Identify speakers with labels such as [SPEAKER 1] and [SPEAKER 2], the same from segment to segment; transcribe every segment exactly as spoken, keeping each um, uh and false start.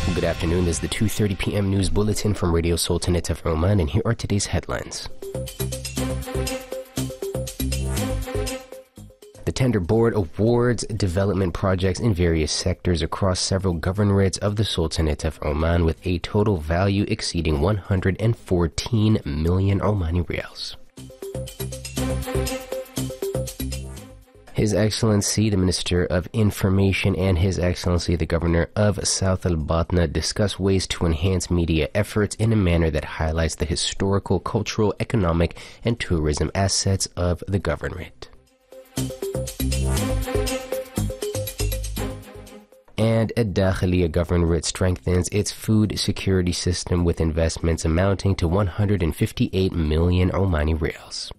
[SPEAKER 1] Good afternoon. This is the two thirty p m news bulletin from Radio Sultanate of Oman, and here are today's headlines. The tender board awards development projects in various sectors across several governorates of the Sultanate of Oman with a total value exceeding one hundred fourteen million Omani Riyals. His Excellency, the Minister of Information, and His Excellency, the Governor of South Al Batna discuss ways to enhance media efforts in a manner that highlights the historical, cultural, economic, and tourism assets of the governorate. And Ad-Dakhiliya Governorate strengthens its food security system with investments amounting to one hundred fifty-eight million Omani Riyals.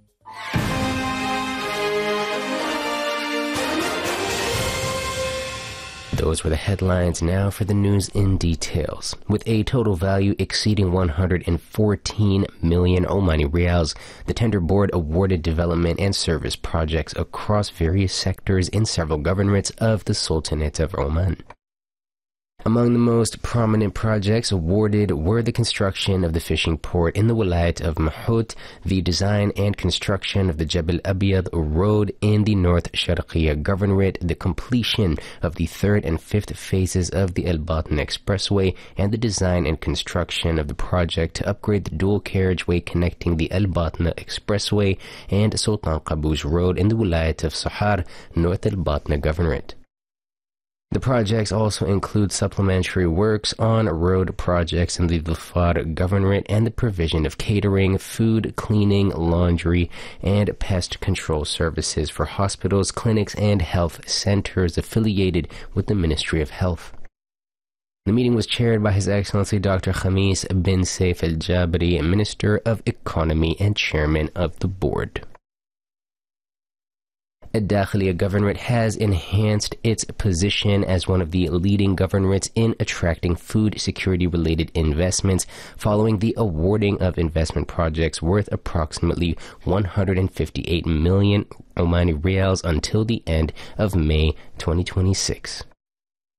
[SPEAKER 1] Those were the headlines. Now for the news in details. With a total value exceeding one hundred fourteen million Omani Riyals, the tender board awarded development and service projects across various sectors in several governorates of the Sultanate of Oman. Among the most prominent projects awarded were the construction of the fishing port in the Wilayat of Mahut, the design and construction of the Jebel Abyad road in the North Sharqiya Governorate, the completion of the third and fifth phases of the Al Batna Expressway, and the design and construction of the project to upgrade the dual carriageway connecting the Al Batna Expressway and Sultan Qaboos Road in the Wilayat of Sahar, North Al Batna Governorate. The projects also include supplementary works on road projects in the Dhofar Governorate and the provision of catering, food, cleaning, laundry, and pest control services for hospitals, clinics, and health centers affiliated with the Ministry of Health. The meeting was chaired by His Excellency Doctor Khamis bin Saif Al Jabri, Minister of Economy and Chairman of the Board. Ad-Dakhiliya Governorate has enhanced its position as one of the leading governorates in attracting food security-related investments following the awarding of investment projects worth approximately one hundred fifty-eight million Omani Riyals until the end of May twenty twenty-six.